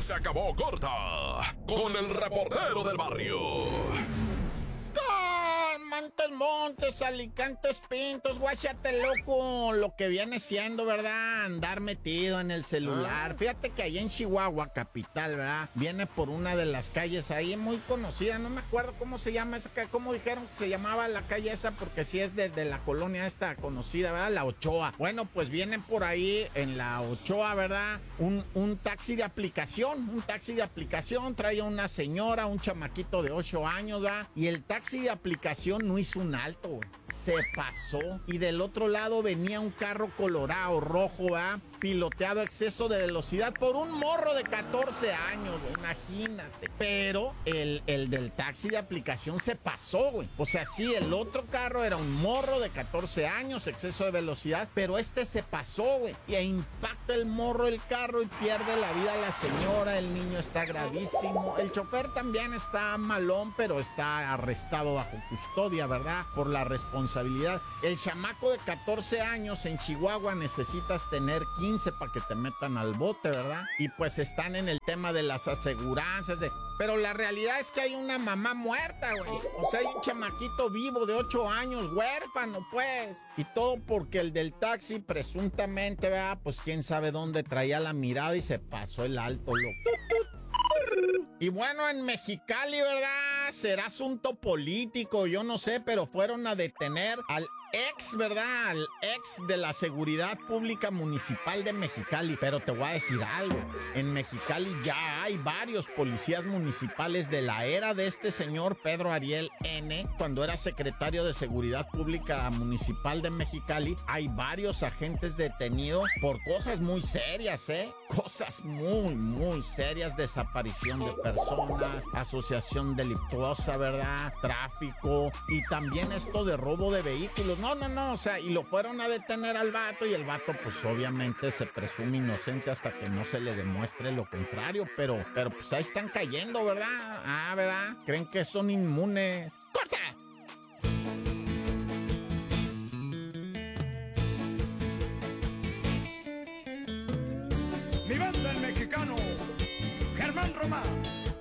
se acabó corta con el reportero del barrio. Montes, Alicantes, Pintos, guáchate, loco, lo que viene siendo, ¿verdad? Andar metido en el celular. Fíjate que ahí en Chihuahua, capital, ¿verdad? Viene por una de las calles ahí muy conocida, no me acuerdo cómo se llama esa calle, cómo dijeron que se llamaba la calle esa, porque sí es de la colonia esta conocida, ¿verdad? La Ochoa. Bueno, pues vienen por ahí en la Ochoa, ¿verdad? Un taxi de aplicación, trae a una señora, un chamaquito de 8 años, ¿verdad? Y el taxi de aplicación no hizo un alto, güey. Se pasó. Y del otro lado venía un carro colorado, rojo, ¿verdad? Piloteado a exceso de velocidad por un morro de 14 años, güey, imagínate. Pero el del taxi de aplicación se pasó, güey. O sea, sí, el otro carro era un morro de 14 años, exceso de velocidad, pero este se pasó, güey. Y impacta el morro el carro y pierde la vida la señora, el niño está gravísimo. El chofer también está malón, pero está arrestado bajo custodia, ¿verdad? Por la responsabilidad. El chamaco de 14 años en Chihuahua necesitas tener 15 para que te metan al bote, ¿verdad? Y pues están en el tema de las aseguranzas, pero la realidad es que hay una mamá muerta, güey. O sea, hay un chamaquito vivo de 8 años, huérfano, pues. Y todo porque el del taxi, presuntamente, ¿verdad? Pues quién sabe dónde traía la mirada y se pasó el alto, loco. Y bueno, en Mexicali, ¿verdad? Será asunto político, yo no sé, pero fueron a detener al ex, ¿verdad? Al ex de la Seguridad Pública Municipal de Mexicali. Pero te voy a decir algo. En Mexicali ya hay varios policías municipales de la era de este señor Pedro Ariel N., cuando era secretario de Seguridad Pública Municipal de Mexicali. Hay varios agentes detenidos por cosas muy serias, ¿eh? Cosas muy, muy serias. Desaparición de personas, asociación delictuosa, ¿verdad? Tráfico y también esto de robo de vehículos. No, o sea, y lo fueron a detener al vato y el vato pues obviamente se presume inocente hasta que no se le demuestre lo contrario, pero pues ahí están cayendo, ¿verdad? ¿Verdad? Creen que son inmunes. ¡Corta! Mi banda el mexicano, Germán Román.